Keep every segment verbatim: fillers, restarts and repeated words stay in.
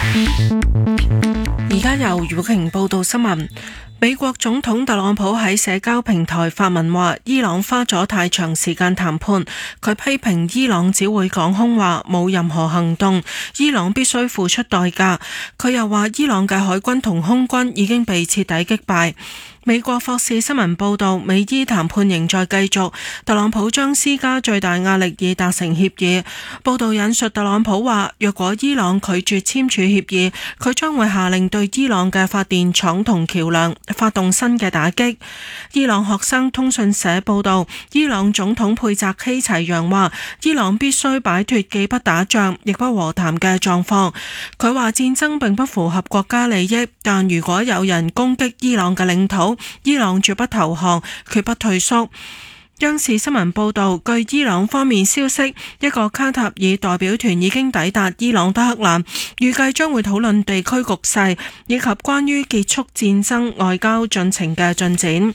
而家由余寶瓊報道新聞。美國總統特朗普喺社交平台發文話，伊朗花咗太長時間談判，佢批評伊朗只會講空話，冇任何行動，伊朗必須付出代價。佢又話，伊朗嘅海軍同空軍已經被徹底擊敗。美國霍士新聞報道，美伊談判仍在繼續，特朗普將施加最大壓力以達成協議。報道引述特朗普話，若果伊朗拒絕簽署協議，佢將會下令對伊朗嘅發電廠同橋樑發動新嘅打擊。伊朗學生通訊社報道，伊朗總統佩澤希齊揚話，伊朗必須擺脫既不打仗亦不和談嘅狀況。佢話戰爭並不符合國家利益，但如果有人攻擊伊朗嘅領土，伊朗絕不投降，決不退縮。央視新聞報道，據伊朗方面消息，一個卡塔爾代表團已經抵達伊朗德黑蘭，預計將會討論地區局勢以及關於結束戰爭外交進程嘅進展。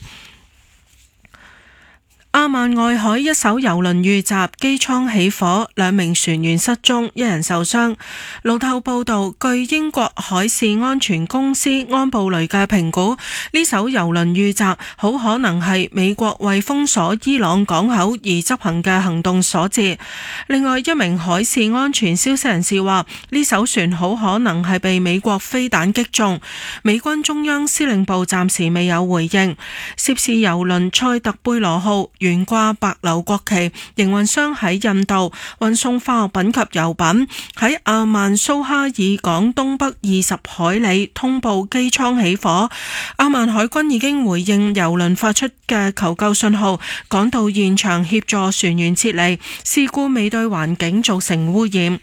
阿曼外海一艘郵輪遇襲，機艙起火，兩名船員失蹤，一人受傷。路透報道，據英國海事安全公司安布雷嘅評估，呢艘郵輪遇襲好可能係美國為封鎖伊朗港口而執行嘅行動所致。另外一名海事安全消息人士話，呢艘船好可能係被美國飛彈擊中。美軍中央司令部暫時未有回應。涉事郵輪塞特貝羅號懸掛白鎏國旗，營運商喺印度運送化學品及油品，喺阿曼蘇哈爾港東北二十海里通報機艙起火。阿曼海軍已經回應郵輪發出嘅求救信號，趕到現場協助船員撤離。事故未對環境造成污染。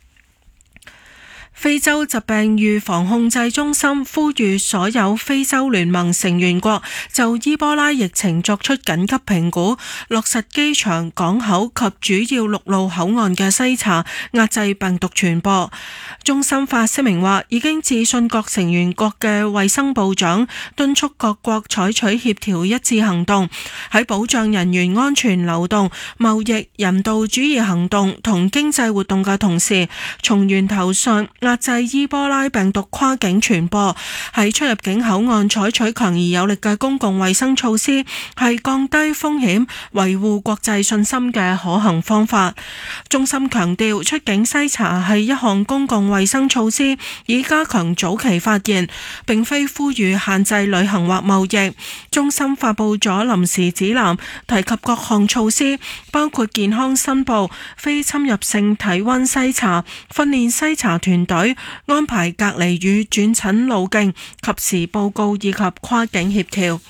非洲疾病預防控制中心呼籲所有非洲聯盟成員國就伊波拉疫情作出緊急評估，落實機場、港口及主要陸路口岸嘅篩查，壓制病毒傳播。中心發聲明話，已經致信各成員國嘅衛生部長，敦促各國採取協調一致行動，喺保障人員安全流動、貿易、人道主義行動同經濟活動嘅同時，從源頭上壓制伊波拉病毒跨境傳播。喺出入境口岸採取強而有力嘅公共衛生措施，係降低風險、維護國際信心嘅可行方法。中心強調，出境篩查係一項公共衛生措施，以加強早期發現，並非呼籲限制旅行或貿易。中心發布咗臨時指南，提及各項措施，包括健康申報、非侵入性體溫篩查、訓練篩查團隊、安排隔離與轉診路徑、及時報告以及跨境協調。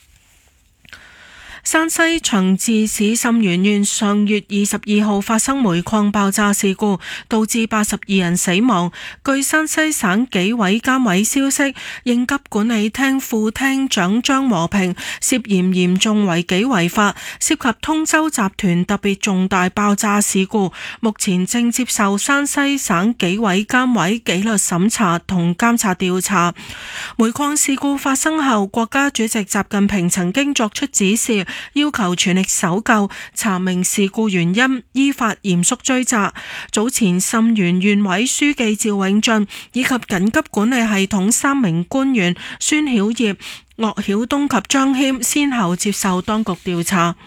山西長治市沁源縣上月二十二號發生煤礦爆炸事故，導致八十二人死亡。據山西省紀委監委消息，應急管理廳副廳長張和平涉嫌嚴重違紀違法，涉及通州集團特別重大爆炸事故，目前正接受山西省紀委監委紀律審查同監察調查。煤礦事故發生後，國家主席習近平曾經作出指示，要求全力搜救，查明事故原因，依法嚴肅追責。早前沁源縣委書記趙永進以及緊急管理系統三名官員孫曉業、岳曉東及張謙先後接受當局調查。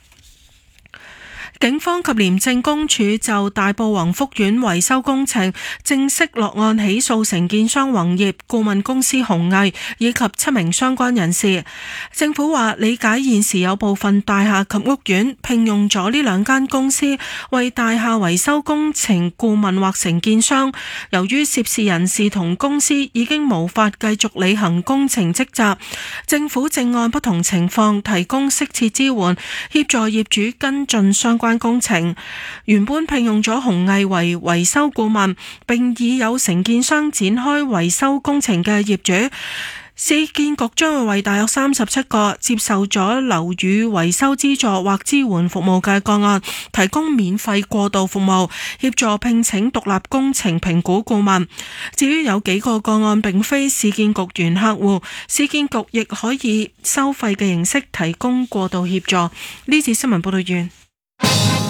警方及廉政公署就大埔宏福苑維修工程正式落案起訴承建商宏業、顧問公司鴻毅以及七名相關人士。政府話理解現時有部分大廈及屋苑聘用咗呢兩間公司為大廈維修工程顧問或承建商，由於涉事人士同公司已經無法繼續履行工程職責，政府正按不同情況提供適切支援，協助業主跟進相關工程。原本聘用咗鴻毅為維修顧問，並已有承建商展開維修工程嘅業主，市建局將會為大約三十七個接受咗樓宇維修資助或支援服務嘅個案，提供免費過渡服務，協助聘請獨立工程評估顧問。至於有幾個個案並非市建局原客戶，市建局亦可以收費嘅形式提供過渡協助。呢次新聞報道完。